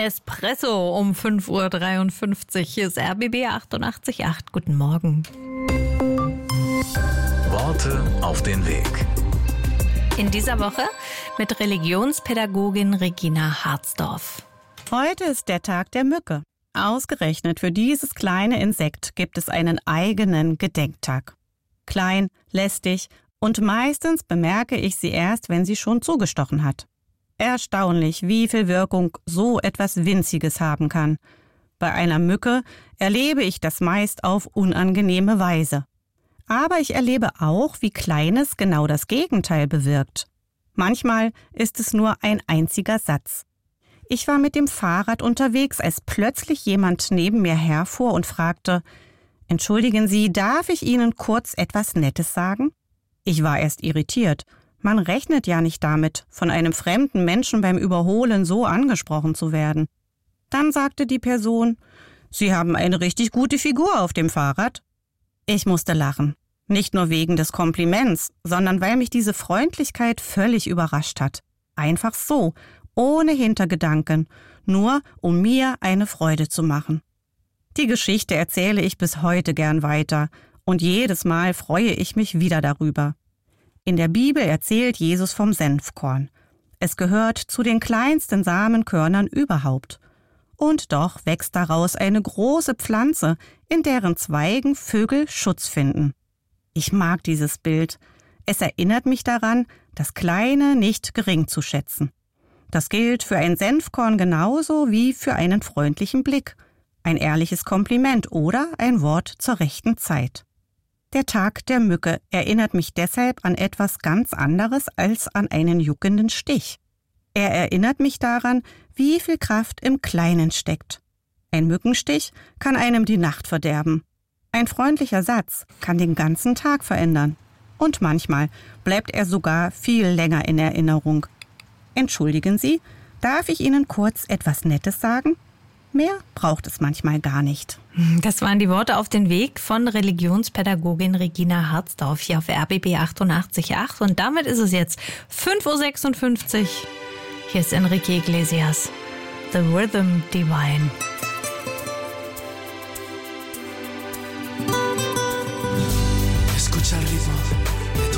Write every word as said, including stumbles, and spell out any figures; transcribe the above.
Espresso um fünf Uhr dreiundfünfzig. Hier ist R B B achtundachtzig Komma acht. Guten Morgen. Worte auf den Weg. In dieser Woche mit Religionspädagogin Regina Hartsdorf. Heute ist der Tag der Mücke. Ausgerechnet für dieses kleine Insekt gibt es einen eigenen Gedenktag. Klein, lästig und meistens bemerke ich sie erst, wenn sie schon zugestochen hat. Erstaunlich, wie viel Wirkung so etwas Winziges haben kann. Bei einer Mücke erlebe ich das meist auf unangenehme Weise. Aber ich erlebe auch, wie Kleines genau das Gegenteil bewirkt. Manchmal ist es nur ein einziger Satz. Ich war mit dem Fahrrad unterwegs, als plötzlich jemand neben mir herfuhr und fragte: »Entschuldigen Sie, darf ich Ihnen kurz etwas Nettes sagen?« Ich war erst irritiert. Man rechnet ja nicht damit, von einem fremden Menschen beim Überholen so angesprochen zu werden. Dann sagte die Person: »Sie haben eine richtig gute Figur auf dem Fahrrad.« Ich musste lachen. Nicht nur wegen des Kompliments, sondern weil mich diese Freundlichkeit völlig überrascht hat. Einfach so, ohne Hintergedanken, nur um mir eine Freude zu machen. Die Geschichte erzähle ich bis heute gern weiter und jedes Mal freue ich mich wieder darüber. In der Bibel erzählt Jesus vom Senfkorn. Es gehört zu den kleinsten Samenkörnern überhaupt. Und doch wächst daraus eine große Pflanze, in deren Zweigen Vögel Schutz finden. Ich mag dieses Bild. Es erinnert mich daran, das Kleine nicht gering zu schätzen. Das gilt für ein Senfkorn genauso wie für einen freundlichen Blick, ein ehrliches Kompliment oder ein Wort zur rechten Zeit. Der Tag der Mücke erinnert mich deshalb an etwas ganz anderes als an einen juckenden Stich. Er erinnert mich daran, wie viel Kraft im Kleinen steckt. Ein Mückenstich kann einem die Nacht verderben. Ein freundlicher Satz kann den ganzen Tag verändern. Und manchmal bleibt er sogar viel länger in Erinnerung. Entschuldigen Sie, darf ich Ihnen kurz etwas Nettes sagen? Mehr braucht es manchmal gar nicht. Das waren die Worte auf den Weg von Religionspädagogin Regina Hartsdorf hier auf R B B achtundachtzig Komma acht. Und damit ist es jetzt fünf Uhr sechsundfünfzig. Hier ist Enrique Iglesias, The Rhythm Divine.